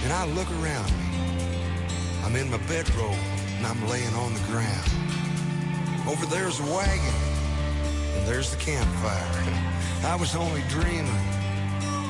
and I look around me. I'm in my bedroll, and I'm laying on the ground. Over there's a wagon, and there's the campfire. I was only dreaming